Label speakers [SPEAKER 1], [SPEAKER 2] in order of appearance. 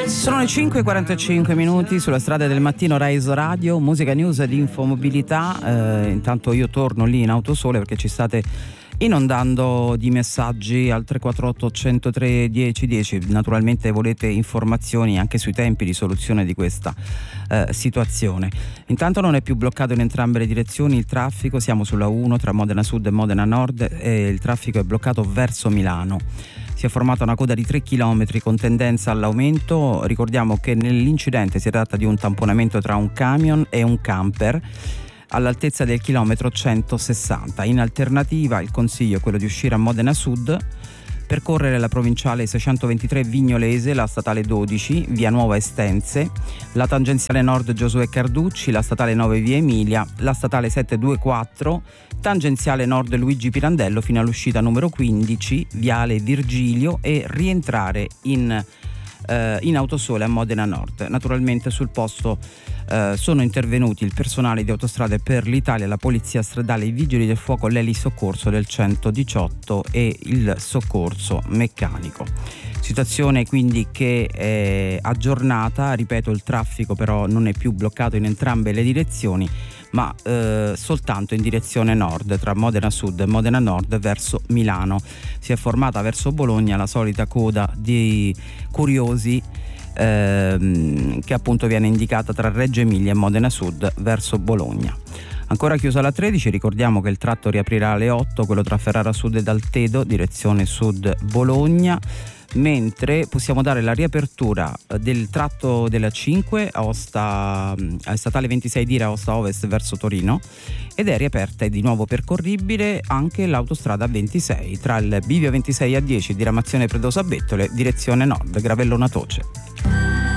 [SPEAKER 1] Sono le 5:45 sulla strada del mattino Rise Radio, musica news ed infomobilità. Intanto io torno lì in Autosole perché ci state inondando di messaggi al 348 103 1010. Naturalmente volete informazioni anche sui tempi di soluzione di questa situazione. Intanto non è più bloccato in entrambe le direzioni il traffico, siamo sulla 1 tra Modena Sud e Modena Nord e il traffico è bloccato verso Milano. Si è formata una coda di 3 km con tendenza all'aumento. Ricordiamo che nell'incidente si tratta di un tamponamento tra un camion e un camper all'altezza del chilometro 160. In alternativa il consiglio è quello di uscire a Modena Sud, percorrere la provinciale 623 Vignolese, la statale 12 via Nuova Estense, la tangenziale nord Giosuè Carducci, la statale 9 via Emilia, la statale 724 tangenziale nord Luigi Pirandello fino all'uscita numero 15 viale Virgilio e rientrare in Autosole a Modena Nord. Naturalmente sul posto sono intervenuti il personale di Autostrade per l'Italia, la Polizia Stradale, i Vigili del Fuoco, l'elisoccorso del 118 e il soccorso meccanico. Situazione quindi che è aggiornata, ripeto, il traffico però non è più bloccato in entrambe le direzioni, ma soltanto in direzione nord tra Modena Sud e Modena Nord verso Milano. Si è formata verso Bologna la solita coda di curiosi che appunto viene indicata tra Reggio Emilia e Modena Sud verso Bologna. Ancora chiusa la 13, ricordiamo che il tratto riaprirà alle 8, quello tra Ferrara Sud ed Altedo, direzione sud Bologna, mentre possiamo dare la riapertura del tratto della 5 Aosta, statale 26 Dire Aosta Ovest verso Torino, ed è riaperta e di nuovo percorribile anche l'autostrada 26 tra il bivio 26 A10 diramazione Predosa Bettole direzione nord Gravellona Toce.